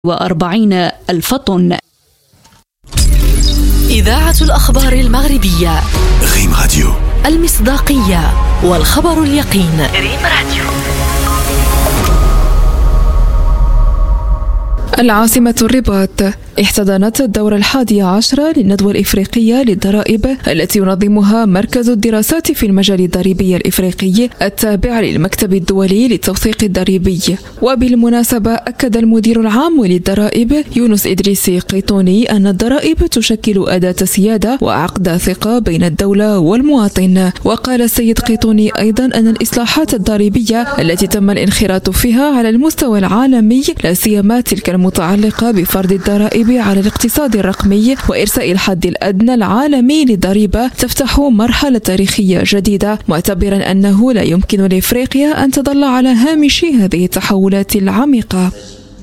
40,000 طن. إذاعة الأخبار المغربية ريم راديو، المصداقية والخبر اليقين. ريم راديو. العاصمة الرباط احتضنت الدورة 11 للندوة الإفريقية للضرائب التي ينظمها مركز الدراسات في المجال الضريبي الإفريقي التابع للمكتب الدولي للتوثيق الضريبي. وبالمناسبة أكد المدير العام للضرائب يونس إدريسي قيطوني أن الضرائب تشكل أداة سيادة وعقد ثقة بين الدولة والمواطن. وقال السيد قيطوني أيضا أن الإصلاحات الضريبية التي تم الانخراط فيها على المستوى العالمي لا سيما تلك المتعلقة بفرض الضرائب على الاقتصاد الرقمي وإرساء الحد الأدنى العالمي للضريبة تفتح مرحلة تاريخية جديدة، معتبرا أنه لا يمكن لإفريقيا أن تظل على هامش هذه التحولات العميقة.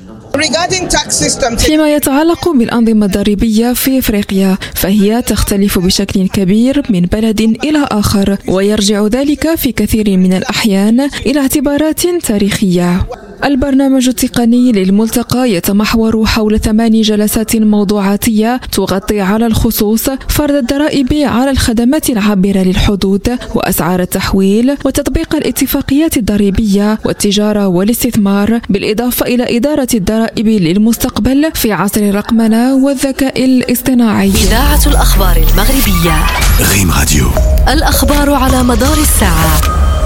فيما يتعلق بالأنظمة الضريبية في إفريقيا فهي تختلف بشكل كبير من بلد إلى آخر، ويرجع ذلك في كثير من الأحيان إلى اعتبارات تاريخية. البرنامج التقني للملتقى يتمحور حول 8 جلسات موضوعاتية تغطي على الخصوص فرض الضرائب على الخدمات العابرة للحدود وأسعار التحويل وتطبيق الاتفاقيات الضريبية والتجارة والاستثمار، بالإضافة إلى إدارة الضرائب للمستقبل في عصر الرقمنة والذكاء الاصطناعي. إذاعة الأخبار المغربية ريم راديو، الأخبار على مدار الساعة.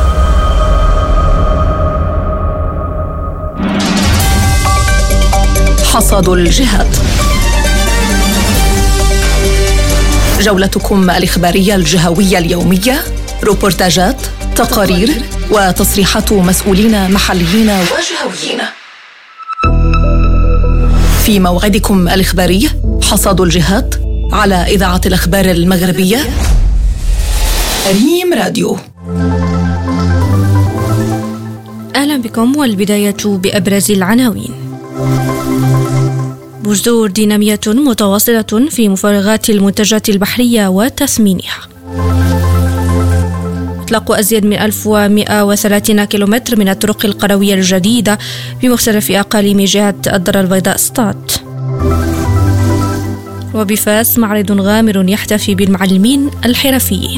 حصاد الجهات، جولتكم الإخبارية الجهوية اليومية، روبورتاجات، تقارير وتصريحات مسؤولين محليين وجهويين. في موعدكم الإخباري حصاد الجهات على إذاعة الأخبار المغربية ريم راديو. أهلا بكم، والبداية بأبرز العناوين. بجذور دينامية متواصلة في مفرغات المنتجات البحرية وتثمينها. إطلاق أزيد من 1130 كيلومتر من الطرق القروية الجديدة بمختلف أقاليم جهة الدار البيضاء ستات. وبفاس معرض غامر يحتفي بالمعلمين الحرفيين.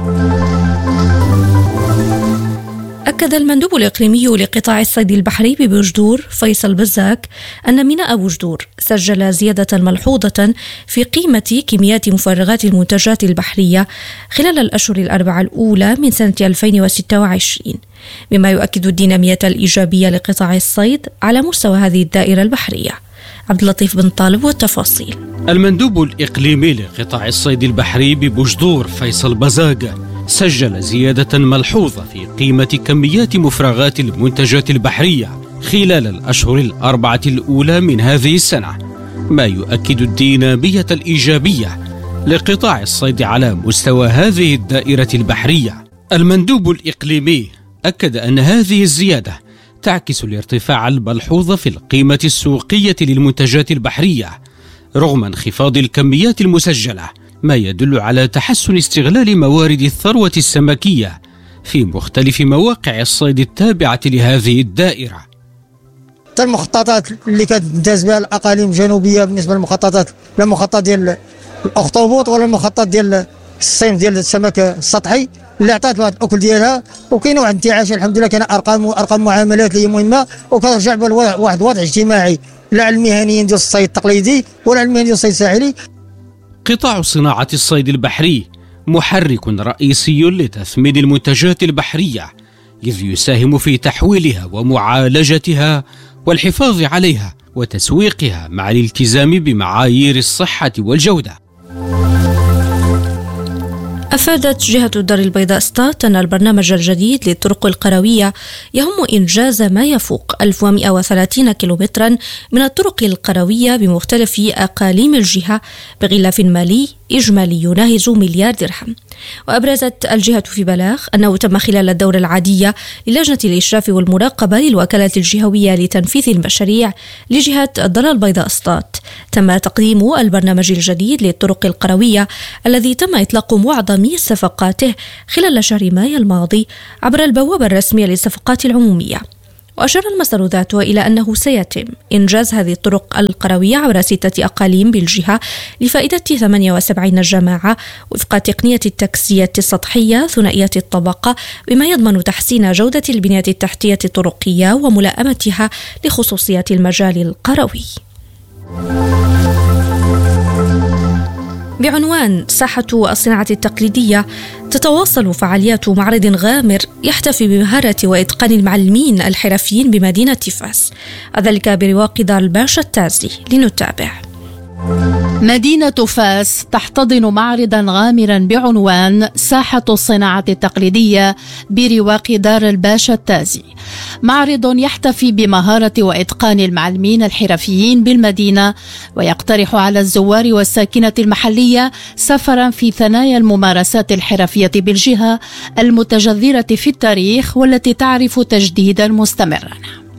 أكد المندوب الإقليمي لقطاع الصيد البحري ببوجدور فيصل بزاك أن ميناء بوجدور سجل زيادة ملحوظة في قيمة كميات مفرغات المنتجات البحرية خلال الأشهر الأربعة الأولى من سنة 2026، مما يؤكد الدينامية الإيجابية لقطاع الصيد على مستوى هذه الدائرة البحرية. عبد اللطيف بن طالب والتفاصيل. المندوب الإقليمي لقطاع الصيد البحري ببوجدور فيصل بزاك سجل زيادة ملحوظة في قيمة كميات مفرغات المنتجات البحرية خلال الأشهر الأربعة الأولى من هذه السنة، ما يؤكد الدينامية الإيجابية لقطاع الصيد على مستوى هذه الدائرة البحرية. المندوب الإقليمي أكد أن هذه الزيادة تعكس الارتفاع الملحوظ في القيمة السوقية للمنتجات البحرية رغم انخفاض الكميات المسجلة، ما يدل على تحسن استغلال موارد الثروة السمكية في مختلف مواقع الصيد التابعة لهذه الدائرة. المخططات اللي كتمتاز بها الأقاليم الجنوبية بالنسبة للمخططات، لا المخطط ديال الأخطبوط ولا المخطط ديال الصيد ديال السمك السطحي اللي عطات واحد الأكل ديالها، وكاين واحد الانتعاش الحمد لله، كاين أرقام معاملات اللي هي مهمة وكترجع بواحد الوضع اجتماعي لا على المهنيين ديال الصيد التقليدي ولا على المهنيين ديال الصيد الساحلي. قطاع صناعة الصيد البحري محرك رئيسي لتثمين المنتجات البحرية، إذ يساهم في تحويلها ومعالجتها والحفاظ عليها وتسويقها مع الالتزام بمعايير الصحة والجودة. أفادت جهة الدار البيضاء ستات أن البرنامج الجديد للطرق القروية يهم إنجاز ما يفوق 1130 كيلومترا من الطرق القروية بمختلف أقاليم الجهة بغلاف مالي إجمالي يناهز 1 مليار درهم. وأبرزت الجهة في بلاغ أنه تم خلال الدورة العادية للجنة الإشراف والمراقبة للوكالة الجهوية لتنفيذ المشاريع لجهة الدار البيضاء ستات تم تقديم البرنامج الجديد للطرق القروية الذي تم إطلاق معظم صفقاته خلال شهر مايو الماضي عبر البوابة الرسمية للصفقات العمومية. وأشار المصدر ذاته إلى أنه سيتم إنجاز هذه الطرق القروية عبر 6 أقاليم بالجهة لفائدة 78 جماعة وفق تقنية التكسية السطحية ثنائية الطبقة، بما يضمن تحسين جودة البنية التحتية الطرقية وملائمتها لخصوصيات المجال القروي. بعنوان ساحة الصناعة التقليدية، تتواصل فعاليات معرض غامر يحتفي بمهارة وإتقان المعلمين الحرفيين بمدينة فاس، وذلك برواق دار الباشا التازي. لنتابع. مدينة فاس تحتضن معرضا غامرا بعنوان ساحة الصناعة التقليدية برواق دار الباشا التازي، معرض يحتفي بمهارة وإتقان المعلمين الحرفيين بالمدينة، ويقترح على الزوار والساكنة المحلية سفرا في ثنايا الممارسات الحرفية بالجهة المتجذرة في التاريخ والتي تعرف تجديدا مستمرا.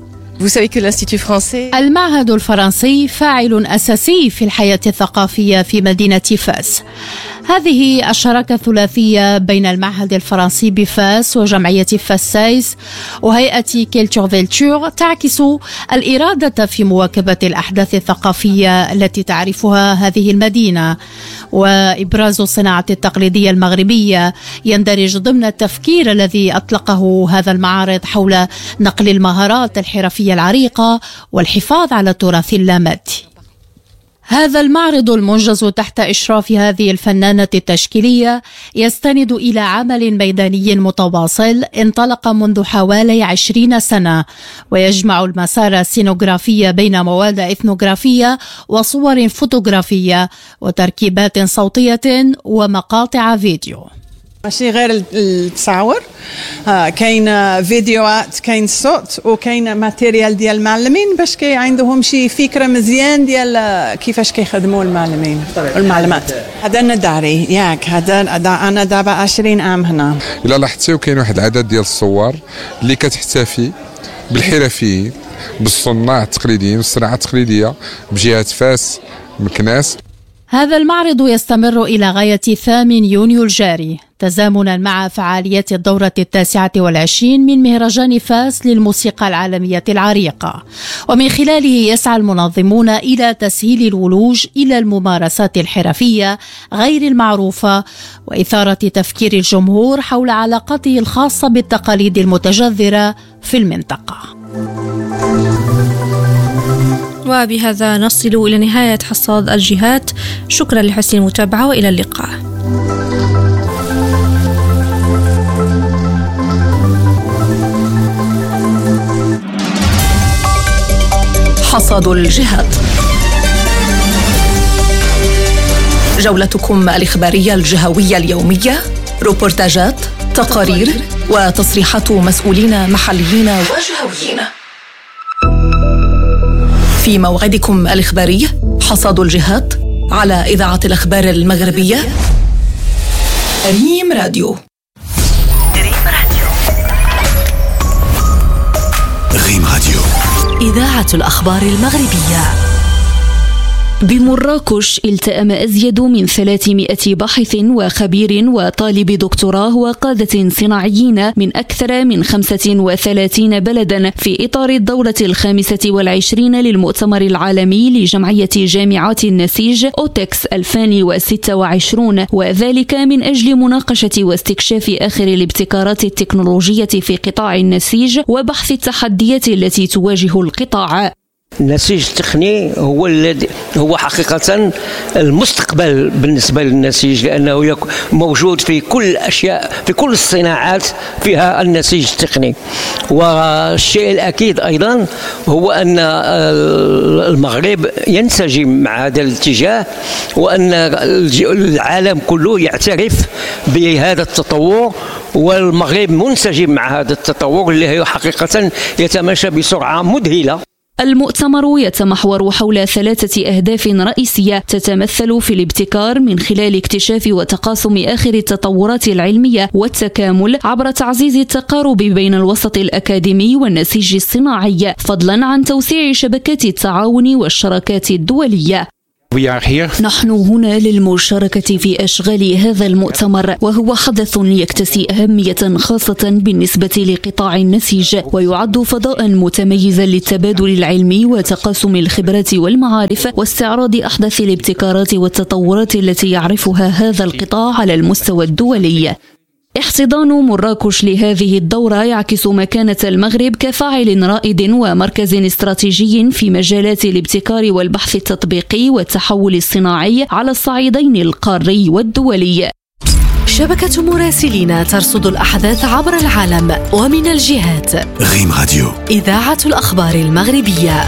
المعهد الفرنسي فاعل أساسي في الحياة الثقافية في مدينة فاس. هذه الشراكة الثلاثية بين المعهد الفرنسي بفاس وجمعية فاسايس وهيئة كيلتور فيلتور تعكس الإرادة في مواكبة الأحداث الثقافية التي تعرفها هذه المدينة، وإبراز الصناعة التقليدية المغربية يندرج ضمن التفكير الذي أطلقه هذا المعارض حول نقل المهارات الحرفية العريقة والحفاظ على التراث اللامادي. هذا المعرض المنجز تحت إشراف هذه الفنانة التشكيلية يستند إلى عمل ميداني متواصل انطلق منذ حوالي 20 سنة، ويجمع المسار السينوغرافي بين مواد إثنوغرافية وصور فوتوغرافية وتركيبات صوتية ومقاطع فيديو. ماشي غير التصاور، كاين فيديوهات، كاين صوت، وكاين ماتيريال ديال المعلمين باش كي عندهم شي فكره مزيان ديال كيفاش كيخدموا المعلمين والمعلمات. هذا انا داري ياك، هذا انا دابا 20 عام هنا. الا لاحظتيو كاين واحد العدد ديال الصور اللي كتحتفي بالحرفيين بالصناع التقليديين والصناعه التقليديه بجهه فاس مكناس. هذا المعرض يستمر إلى غاية 8 يونيو الجاري، تزامنا مع فعاليات الدورة 29 من مهرجان فاس للموسيقى العالمية العريقة، ومن خلاله يسعى المنظمون إلى تسهيل الولوج إلى الممارسات الحرفية غير المعروفة وإثارة تفكير الجمهور حول علاقته الخاصة بالتقاليد المتجذرة في المنطقة. وبهذا نصل إلى نهاية حصاد الجهات. شكرا لحسن المتابعة وإلى اللقاء. حصاد الجهات، جولتكم الإخبارية الجهوية اليومية، روبورتاجات، تقارير وتصريحات مسؤولين محليين وجهويين. في موعدكم الإخباري حصاد الجهات على إذاعة الأخبار المغربية ريم راديو. ريم راديو، إذاعة الأخبار المغربية. بمراكش التأم أزيد من 300 باحث وخبير وطالب دكتوراه وقادة صناعيين من أكثر من 35 بلدا في إطار الدورة 25 للمؤتمر العالمي لجمعية جامعات النسيج أوتكس 2026، وذلك من أجل مناقشة واستكشاف آخر الابتكارات التكنولوجية في قطاع النسيج وبحث التحديات التي تواجه القطاع. النسيج التقني هو حقيقة المستقبل بالنسبة للنسيج، لأنه موجود في كل الأشياء، في كل الصناعات فيها النسيج التقني. والشيء الأكيد أيضا هو أن المغرب ينسجم مع هذا الاتجاه، وأن العالم كله يعترف بهذا التطور، والمغرب منسجم مع هذا التطور اللي هو حقيقة يتماشى بسرعة مذهلة. المؤتمر يتمحور حول 3 أهداف رئيسية تتمثل في الابتكار من خلال اكتشاف وتقاسم آخر التطورات العلمية والتكامل عبر تعزيز التقارب بين الوسط الأكاديمي والنسيج الصناعي، فضلا عن توسيع شبكات التعاون والشراكات الدولية. نحن هنا للمشاركة في أشغال هذا المؤتمر، وهو حدث يكتسي أهمية خاصة بالنسبة لقطاع النسيج، ويعد فضاء متميزا للتبادل العلمي وتقاسم الخبرات والمعارف واستعراض أحدث الابتكارات والتطورات التي يعرفها هذا القطاع على المستوى الدولي. احتضان مراكش لهذه الدورة يعكس مكانة المغرب كفاعل رائد ومركز استراتيجي في مجالات الابتكار والبحث التطبيقي والتحول الصناعي على الصعيدين القاري والدولي. شبكة مراسلين ترصد الأحداث عبر العالم ومن الجهات. غيم راديو، إذاعة الأخبار المغربية.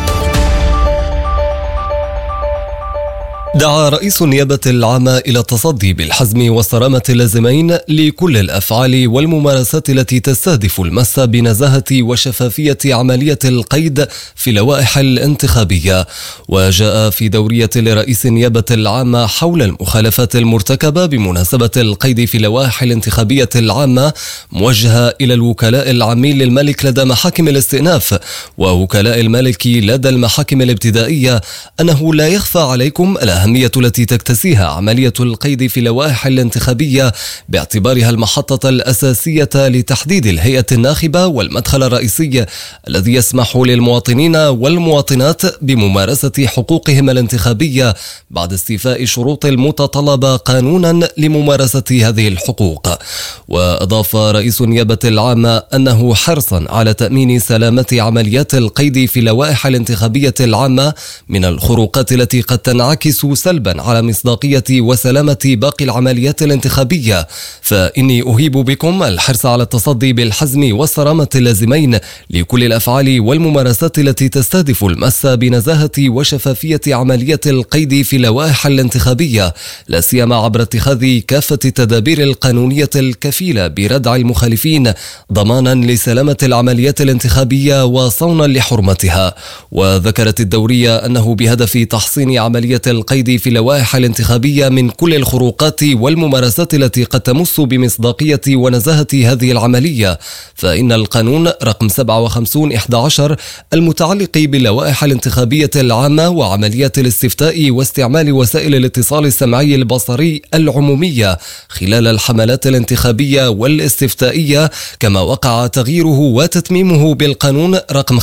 دعا رئيس النيابة العامة إلى التصدي بالحزم والصرامة اللازمين لكل الأفعال والممارسات التي تستهدف المس بنزاهة وشفافية عملية القيد في اللوائح الانتخابية. وجاء في دورية لرئيس النيابة العامة حول المخالفات المرتكبة بمناسبة القيد في اللوائح الانتخابية العامة، موجهة إلى الوكلاء العامين للملك لدى محاكم الاستئناف ووكلاء الملك لدى المحاكم الابتدائية، أنه لا يخفى عليكم الأهمية التي تكتسيها عملية القيد في اللوائح الانتخابية باعتبارها المحطة الأساسية لتحديد الهيئة الناخبة والمدخل الرئيسي الذي يسمح للمواطنين والمواطنات بممارسة حقوقهم الانتخابية بعد استيفاء شروط المتطلبة قانونا لممارسة هذه الحقوق. وأضاف رئيس النيابة العامة أنه حرصا على تأمين سلامة عمليات القيد في اللوائح الانتخابية العامة من الخروقات التي قد تنعكس سلبا على مصداقية وسلامة باقي العمليات الانتخابية، فإني أهيب بكم الحرص على التصدي بالحزم والصرامة اللازمين لكل الأفعال والممارسات التي تستهدف المس بنزاهة وشفافية عملية القيد في اللوائح الانتخابية، لا سيما عبر اتخاذ كافة التدابير القانونية الكفيلة بردع المخالفين ضمانا لسلامة العمليات الانتخابية وصونا لحرمتها. وذكرت الدورية أنه بهدف تحصين عملية القيد في اللوائح الانتخابية من كل الخروقات والممارسات التي قد تمس بمصداقية ونزاهة هذه العملية، فإن القانون رقم 57/11 المتعلق باللوائح الانتخابية العامة وعمليات الاستفتاء واستعمال وسائل الاتصال السمعي البصري العمومية خلال الحملات الانتخابية والاستفتائية، كما وقع تغييره وتتميمه بالقانون رقم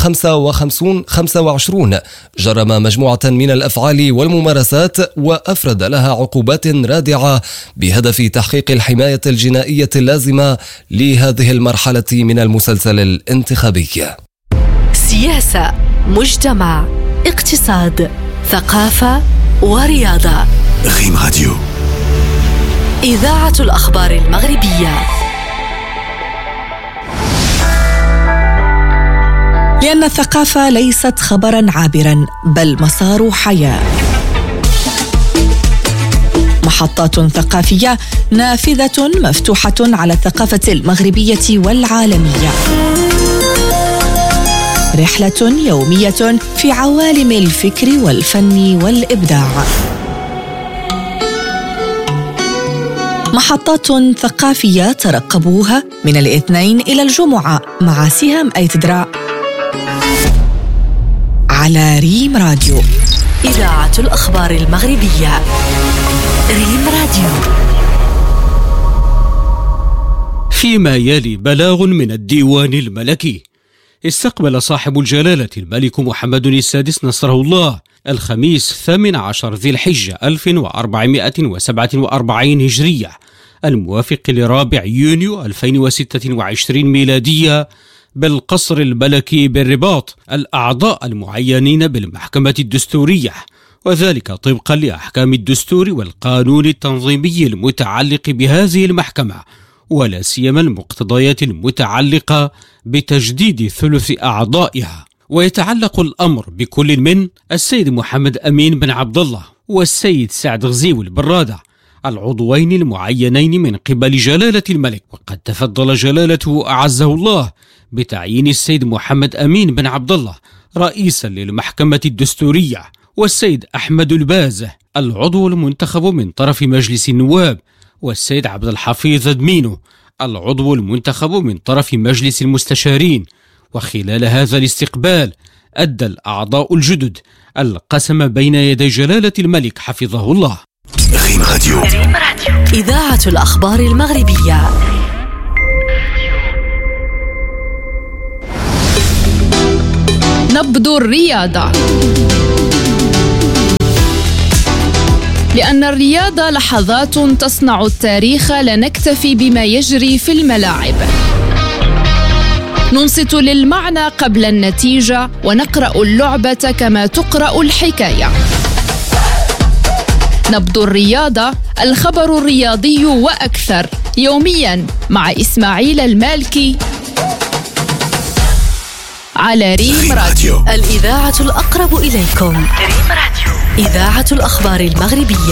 55/25 جرم مجموعة من الأفعال والممارسات وأفرد لها عقوبات رادعة بهدف تحقيق الحماية الجنائية اللازمة لهذه المرحلة من المسلسل الانتخابي. سياسة، مجتمع، اقتصاد، ثقافة ورياضة. غيم راديو، إذاعة الأخبار المغربية. لأن الثقافة ليست خبرا عابرا بل مسار حياة. محطات ثقافية نافذة مفتوحة على الثقافة المغربية والعالمية. رحلة يومية في عوالم الفكر والفن والإبداع. محطات ثقافية ترقبوها من الاثنين إلى الجمعة مع سهام أيتدرا على ريم راديو، إذاعة الأخبار المغربية. ريم راديو. فيما يلي بلاغ من الديوان الملكي. استقبل صاحب الجلالة الملك محمد السادس نصره الله الخميس 18 ذي الحجة 1447 هجرية الموافق ل4 يونيو 2026 ميلادية بالقصر الملكي بالرباط الأعضاء المعينين بالمحكمة الدستورية، وذلك طبقا لأحكام الدستور والقانون التنظيمي المتعلق بهذه المحكمة، ولا سيما المقتضيات المتعلقة بتجديد ثلث أعضائها. ويتعلق الأمر بكل من السيد محمد أمين بن عبد الله والسيد سعد غزيو البرادة العضوين المعينين من قبل جلالة الملك. وقد تفضل جلالته أعزه الله بتعيين السيد محمد أمين بن عبد الله رئيسا للمحكمة الدستورية، والسيد أحمد البازة العضو المنتخب من طرف مجلس النواب، والسيد عبد الحفيظ دمينو العضو المنتخب من طرف مجلس المستشارين. وخلال هذا الاستقبال أدى الأعضاء الجدد القسم بين يدي جلالة الملك حفظه الله. ريم راديو. إذاعة الأخبار المغربية. نبض الرياضة. لأن الرياضة لحظات تصنع التاريخ، لا نكتفي بما يجري في الملاعب. ننصت للمعنى قبل النتيجة، ونقرأ اللعبة كما تقرأ الحكاية. نبض الرياضة، الخبر الرياضي وأكثر، يوميا مع إسماعيل المالكي على ريم راديو. الإذاعة الأقرب إليكم. ريم راديو، إذاعة الأخبار المغربية.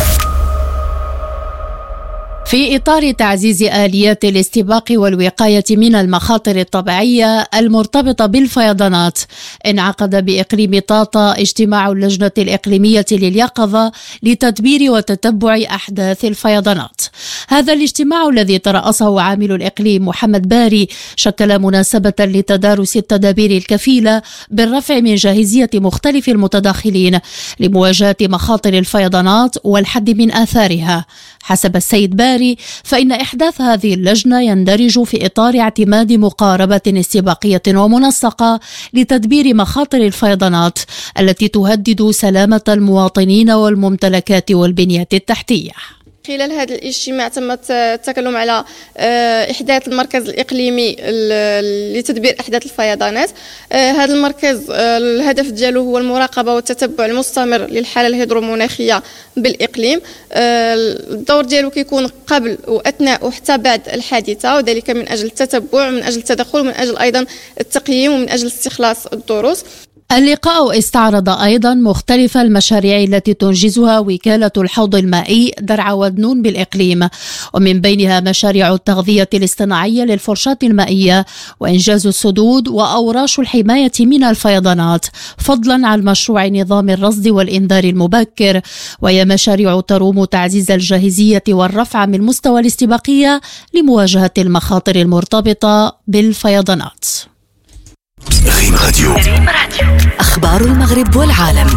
في إطار تعزيز آليات الاستباق والوقاية من المخاطر الطبيعية المرتبطة بالفيضانات، انعقد بإقليم طاطا اجتماع اللجنة الإقليمية لليقظة لتدبير وتتبع أحداث الفيضانات. هذا الاجتماع الذي ترأسه عامل الإقليم محمد باري شكل مناسبة لتدارس التدابير الكفيلة بالرفع من جاهزية مختلف المتداخلين لمواجهة مخاطر الفيضانات والحد من آثارها. حسب السيد باري، فإن إحداث هذه اللجنة يندرج في إطار اعتماد مقاربة استباقية ومنسقة لتدبير مخاطر الفيضانات التي تهدد سلامة المواطنين والممتلكات والبنية التحتية. خلال هذا الاجتماع تم التكلم على إحداث المركز الإقليمي لتدبير أحداث الفيضانات. هذا المركز الهدف ديالو هو المراقبة والتتبع المستمر للحالة الهيدرومناخية بالإقليم. الدور ديالو كيكون قبل وأثناء وحتى بعد الحادثة، وذلك من أجل التتبع ومن أجل التدخل ومن أجل أيضا التقييم ومن أجل استخلاص الدروس. اللقاء استعرض أيضا مختلف المشاريع التي تنجزها وكالة الحوض المائي درعا ودنون بالإقليم، ومن بينها مشاريع التغذية الاصطناعية للفرشاة المائية وإنجاز السدود وأوراش الحماية من الفيضانات، فضلا عن مشروع نظام الرصد والإنذار المبكر، وهي مشاريع تروم تعزيز الجاهزية والرفع من مستوى الاستباقية لمواجهة المخاطر المرتبطة بالفيضانات. ريم راديو. أخبار المغرب والعالم.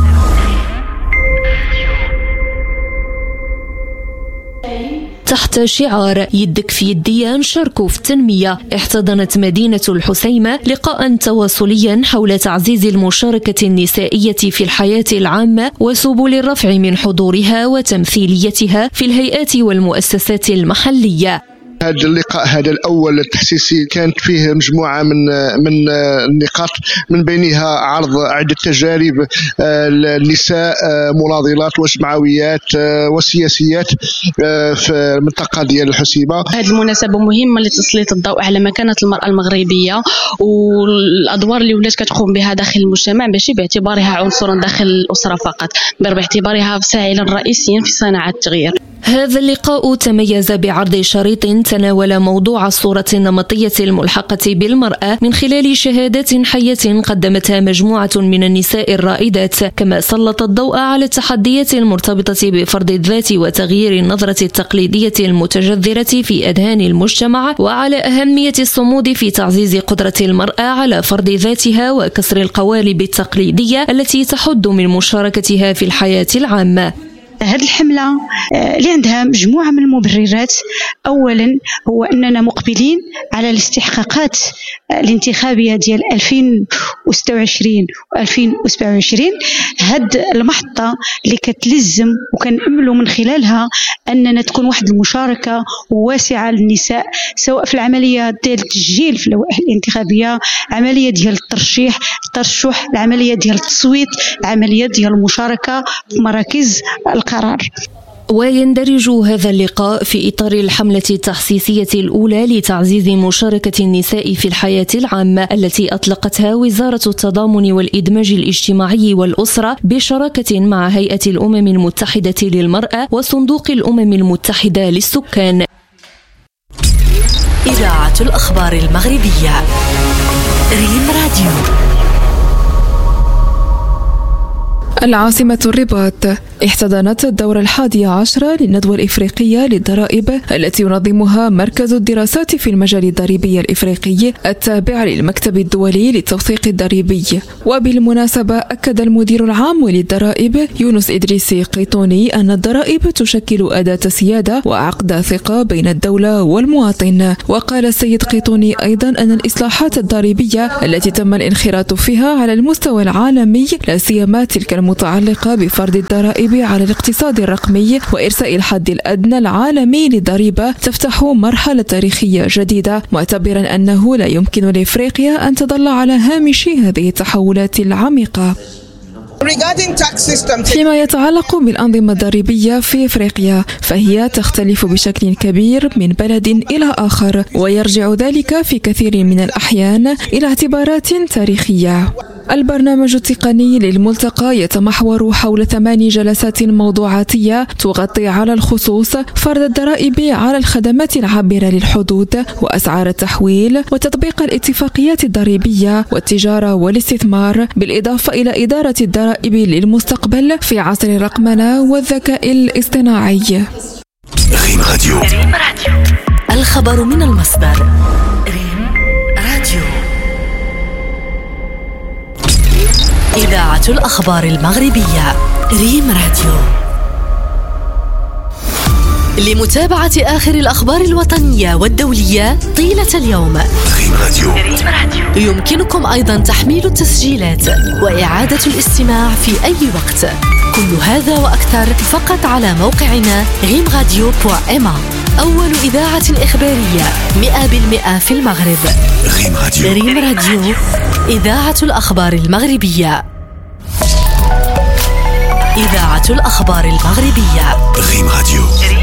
تحت شعار يدك في يدي نشاركوا في التنمية، احتضنت مدينة الحسيمة لقاء تواصليا حول تعزيز المشاركة النسائية في الحياة العامة وسبل الرفع من حضورها وتمثيليتها في الهيئات والمؤسسات المحلية. هذا اللقاء هذا الأول التحسيسي كانت فيه مجموعة من النقاط، من بينها عرض عدة تجارب النساء مناضلات وجمعويات وسياسيات في المنطقة ديال الحسيمة. هذه المناسبة مهمة لتسليط الضوء على مكانة المرأة المغربية والأدوار اللي ولات كتقوم بها داخل المجتمع، ماشي باعتبارها عنصرا داخل الأسرة فقط، بل باعتبارها فاعلا رئيسيا في صناعة التغيير. هذا اللقاء تميز بعرض شريط تناول موضوع الصورة النمطية الملحقة بالمرأة من خلال شهادات حية قدمتها مجموعة من النساء الرائدات، كما سلط الضوء على التحديات المرتبطة بفرض الذات وتغيير النظرة التقليدية المتجذرة في أذهان المجتمع، وعلى أهمية الصمود في تعزيز قدرة المرأة على فرض ذاتها وكسر القوالب التقليدية التي تحد من مشاركتها في الحياة العامة. هذه الحملة اللي عندها مجموعة من المبررات. أولا هو أننا مقبلين على الاستحقاقات الانتخابية ديال 2026 و2027. هاد المحطة اللي كتلزم وكنأملوا من خلالها أننا تكون واحد المشاركة واسعة للنساء، سواء في العملية ديال التسجيل في اللوائح الانتخابية، عملية ديال الترشح، العملية ديال التصويت، العملية ديال المشاركة في مراكز القرار. ويندرج هذا اللقاء في إطار الحملة التحسيسية الأولى لتعزيز مشاركة النساء في الحياة العامة التي أطلقتها وزارة التضامن والإدماج الاجتماعي والأسرة بشراكة مع هيئة الأمم المتحدة للمرأة وصندوق الأمم المتحدة للسكان. إذاعة الأخبار المغربية. ريم راديو. العاصمة الرباط احتضنت الدورة 11 للندوة الإفريقية للضرائب التي ينظمها مركز الدراسات في المجال الضريبي الإفريقي التابع للمكتب الدولي للتوثيق الضريبي. وبالمناسبة أكد المدير العام للضرائب يونس إدريسي قيطوني أن الضرائب تشكل أداة سيادة وعقد ثقة بين الدولة والمواطن. وقال السيد قيطوني أيضا أن الإصلاحات الضريبية التي تم الانخراط فيها على المستوى العالمي لا سيما تلك المتعلقة بفرض الضرائب على الاقتصاد الرقمي وإرساء الحد الأدنى العالمي للضريبة تفتح مرحلة تاريخية جديدة، معتبرا أنه لا يمكن لإفريقيا أن تظل على هامش هذه التحولات العميقة. فيما يتعلق بالأنظمة الضريبية في إفريقيا فهي تختلف بشكل كبير من بلد إلى آخر، ويرجع ذلك في كثير من الأحيان إلى اعتبارات تاريخية. البرنامج التقني للملتقى يتمحور حول 8 جلسات موضوعاتية تغطي على الخصوص فرض الضرائب على الخدمات العابرة للحدود وأسعار التحويل وتطبيق الاتفاقيات الضريبية والتجارة والاستثمار، بالإضافة إلى إدارة الضرائب للمستقبل في عصر الرقمنة والذكاء الاصطناعي. ريم راديو. الخبر من المصدر. ريم راديو. إذاعة الأخبار المغربية. ريم راديو. لمتابعة آخر الأخبار الوطنية والدولية طيلة اليوم، ريم راديو. يمكنكم أيضا تحميل التسجيلات وإعادة الاستماع في أي وقت. كل هذا وأكثر فقط على موقعنا rimradio.ma، أول إذاعة إخبارية 100% في المغرب. ريم راديو. ريم راديو، إذاعة الأخبار المغربية. إذاعة الأخبار المغربية. ريم راديو.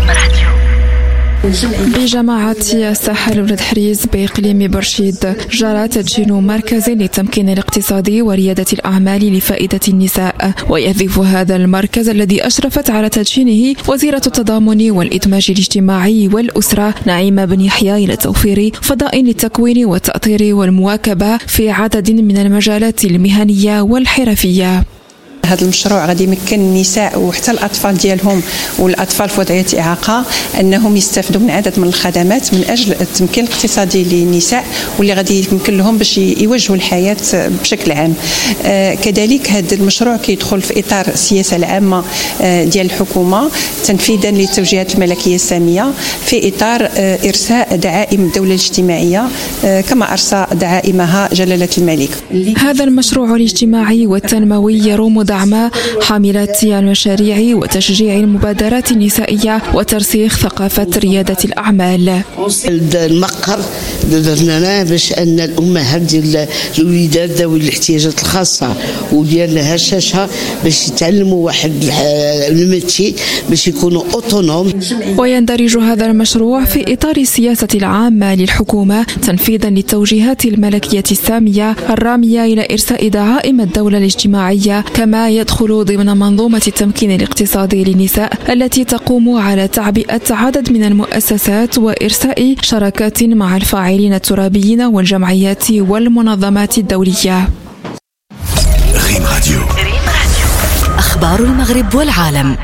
بجماعة الساحل ولد حريز بإقليم برشيد جرى تدشين مركز للتمكين الاقتصادي وريادة الأعمال لفائدة النساء، ويهدف هذا المركز الذي أشرفت على تدشينه وزيرة التضامن والإدماج الاجتماعي والأسرة نعيمة بن يحيى إلى توفير فضاء للتكوين والتأطير والمواكبة في عدد من المجالات المهنية والحرفية. هذا المشروع غادي يمكن النساء وحتى الأطفال ديالهم والأطفال في وضعية إعاقة أنهم يستفدوا من عدد من الخدمات من أجل التمكين الاقتصادي للنساء، واللي غادي يمكن لهم باش يواجهوا الحياة بشكل عام. كذلك هذا المشروع كيدخل في إطار السياسة العامة ديال الحكومة تنفيذا للتوجيهات الملكية السامية في إطار إرساء دعائم الدولة الاجتماعية كما أرسى دعائمها جلالة الملك. هذا المشروع الاجتماعي والتنموي يروم دعم حاملات المشاريع وتشجيع المبادرات النسائية وترسيخ ثقافة ريادة الأعمال. المقر درنا باش أن الأمهات ديال الوليدات ذوي الاحتياجات الخاصة وديال هشاشة باش يتعلموا واحد الميتي باش يكونوا اوتونوم. ويندرج هذا المشروع في إطار السياسة العامة للحكومة تنفيذا للتوجيهات الملكية السامية الرامية إلى إرساء دعائم الدولة الاجتماعية، كما يدخل ضمن منظومة التمكين الاقتصادي للنساء التي تقوم على تعبئة عدد من المؤسسات وإرساء شراكات مع الفاعلين الترابيين والجمعيات والمنظمات الدولية. ريم راديو. أخبار المغرب والعالم.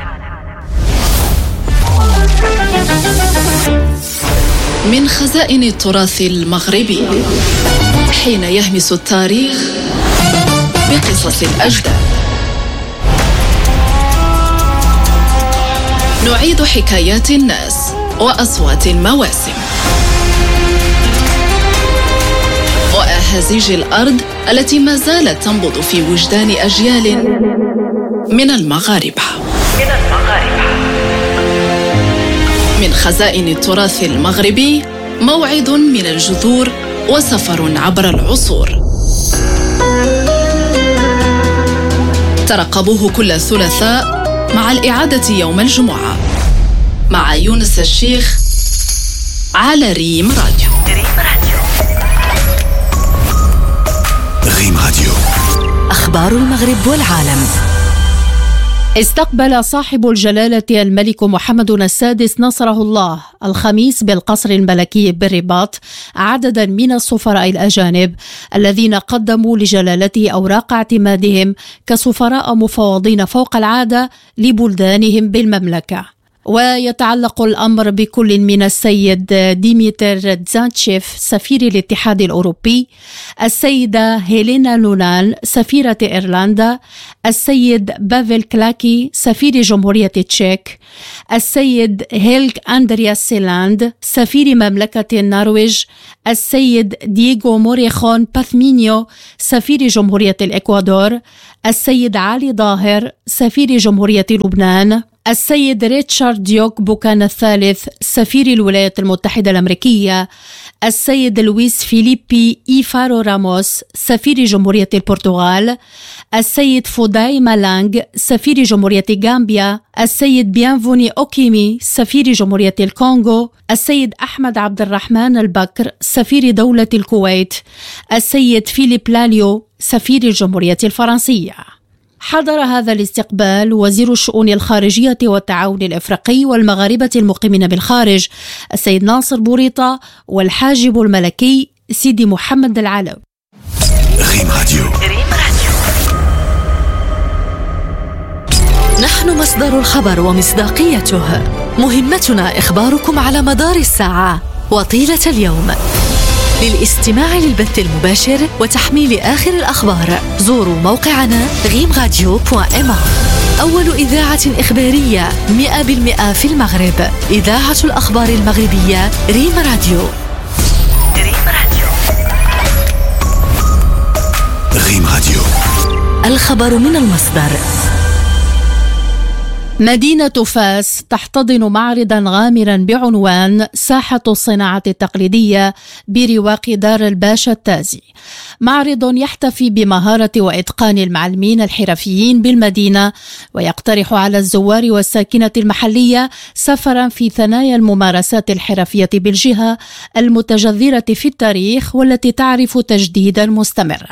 من خزائن التراث المغربي، حين يهمس التاريخ بقصص الأجداد، نعيد حكايات الناس وأصوات المواسم وأهازيج الأرض التي ما زالت تنبض في وجدان أجيال من المغاربة. من خزائن التراث المغربي، موعد من الجذور وسفر عبر العصور. ترقبوه كل ثلاثاء مع الإعادة يوم الجمعة مع يونس الشيخ على ريم راديو. ريم راديو. أخبار المغرب والعالم. استقبل صاحب الجلالة الملك محمد السادس نصره الله الخميس بالقصر الملكي بالرباط عددا من السفراء الأجانب الذين قدموا لجلالته أوراق اعتمادهم كسفراء مفوضين فوق العادة لبلدانهم بالمملكة. ويتعلق الأمر بكل من السيد ديميتر تزانتشيف سفير الاتحاد الأوروبي، السيدة هيلينا لونان سفيرة إيرلندا، السيد بافل كلاكي سفير جمهورية تشيك، السيد هيلغ أندرياس سيلاند سفير مملكة النرويج، السيد دييغو موريخون باثمينيو سفير جمهورية الإكوادور، السيد علي ظاهر سفير جمهورية لبنان، السيد ريتشارد ديوك بوكان الثالث سفير الولايات المتحدة الأمريكية، السيد لويس فيليبي إيفارو راموس سفير جمهورية البرتغال، السيد فوداي مالانغ سفير جمهورية غامبيا، السيد بيانفوني أوكيمي سفير جمهورية الكونغو، السيد أحمد عبد الرحمن البكر سفير دولة الكويت، السيد فيليب لاليو سفير الجمهورية الفرنسية. حضر هذا الاستقبال وزير الشؤون الخارجية والتعاون الإفريقي والمغاربة المقيمين بالخارج السيد ناصر بوريطة والحاجب الملكي سيدي محمد العلوي. ريم راديو. نحن مصدر الخبر ومصداقيته، مهمتنا إخباركم على مدار الساعة وطيلة اليوم. للاستماع للبث المباشر وتحميل آخر الأخبار زوروا موقعنا غيمراديو.ma. أول إذاعة إخبارية 100% في المغرب، إذاعة الأخبار المغربية ريم راديو. ريم راديو. الخبر من المصدر. مدينة فاس تحتضن معرضا غامرا بعنوان ساحة الصناعة التقليدية برواق دار الباشا التازي. معرض يحتفي بمهارة وإتقان المعلمين الحرفيين بالمدينة، ويقترح على الزوار والساكنة المحلية سفرا في ثنايا الممارسات الحرفية بالجهة المتجذرة في التاريخ والتي تعرف تجديدا مستمرا.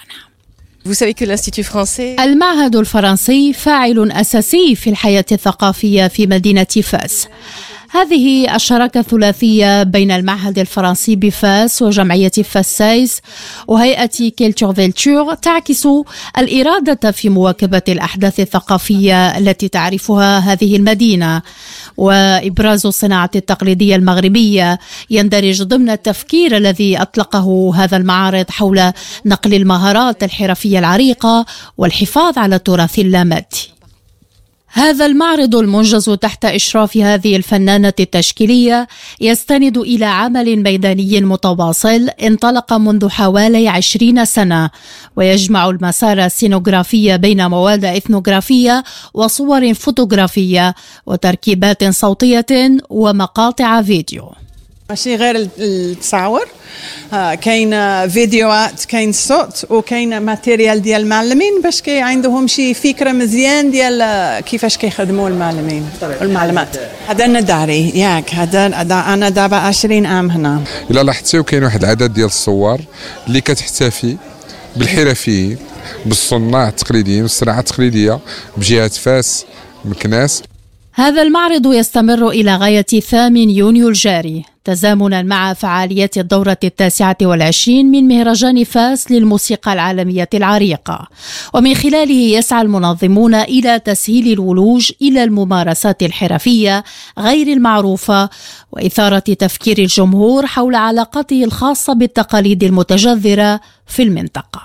المعهد الفرنسي فاعل أساسي في الحياة الثقافية في مدينة فاس. هذه الشراكة الثلاثية بين المعهد الفرنسي بفاس وجمعية فاسايس وهيئة كيلتور فيلتور تعكس الإرادة في مواكبة الأحداث الثقافية التي تعرفها هذه المدينة، وإبراز الصناعة التقليدية المغربية يندرج ضمن التفكير الذي أطلقه هذا المعرض حول نقل المهارات الحرفية العريقة والحفاظ على التراث اللامادي. هذا المعرض المنجز تحت إشراف هذه الفنانة التشكيلية يستند إلى عمل ميداني متواصل انطلق منذ حوالي 20 سنة، ويجمع المسار السينوغرافي بين مواد إثنوغرافية وصور فوتوغرافية وتركيبات صوتية ومقاطع فيديو. ماشي غير التصاور، كاين فيديوهات، كاين صوت، وكاين ماتيريال ديال المعلمين باش عندهم شي فكره مزيان ديال كيفاش كيخدموا المعلمين والمعلمات. هذا انا داري ياك، هذا انا دابا 20 عام هنا. الا لاحظتيو كاين واحد العدد ديال الصور اللي كتحتفي بالحرفيين، بالصناع التقليديين والصناعه التقليديه بجهه فاس مكناس. هذا المعرض يستمر إلى غاية 8 يونيو الجاري، تزامنا مع فعاليات الدورة 29 من مهرجان فاس للموسيقى العالمية العريقة، ومن خلاله يسعى المنظمون إلى تسهيل الولوج إلى الممارسات الحرفية غير المعروفة وإثارة تفكير الجمهور حول علاقته الخاصة بالتقاليد المتجذرة في المنطقة.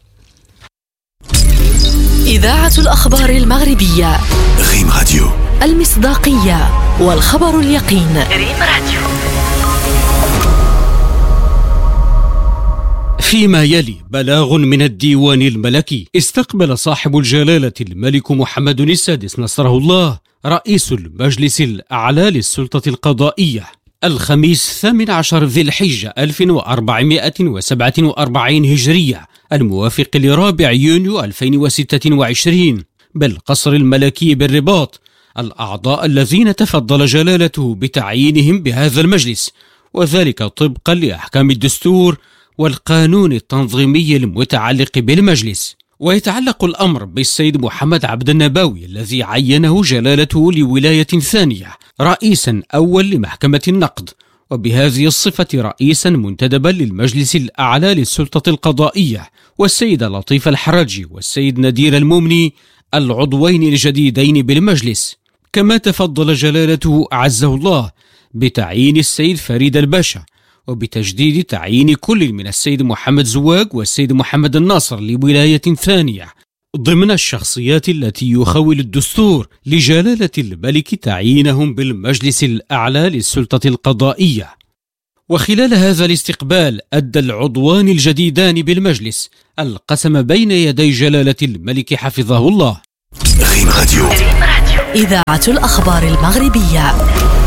إذاعة الأخبار المغربية ريم راديو. المصداقية والخبر اليقين. ريم راديو. فيما يلي بلاغ من الديوان الملكي. استقبل صاحب الجلالة الملك محمد السادس نصره الله رئيس المجلس الأعلى للسلطة القضائية الخميس 18 ذي الحجة 1447 هجرية الموافق لرابع يونيو 2026 بالقصر الملكي بالرباط الأعضاء الذين تفضل جلالته بتعيينهم بهذا المجلس، وذلك طبقا لأحكام الدستور والقانون التنظيمي المتعلق بالمجلس. ويتعلق الأمر بالسيد محمد عبد النباوي الذي عينه جلالته لولاية ثانية رئيسا أول لمحكمة النقد، وبهذه الصفة رئيسا منتدبا للمجلس الأعلى للسلطة القضائية، والسيد لطيف الحرجي والسيد ندير المومني العضوين الجديدين بالمجلس. كما تفضل جلالته أعزه الله بتعيين السيد فريد الباشا، وبتجديد تعيين كل من السيد محمد زواج والسيد محمد الناصر لولاية ثانية ضمن الشخصيات التي يخول الدستور لجلالة الملك تعيينهم بالمجلس الأعلى للسلطة القضائية. وخلال هذا الاستقبال أدى العضوان الجديدان بالمجلس القسم بين يدي جلالة الملك حفظه الله. ريم راديو، إذاعة الأخبار المغربية.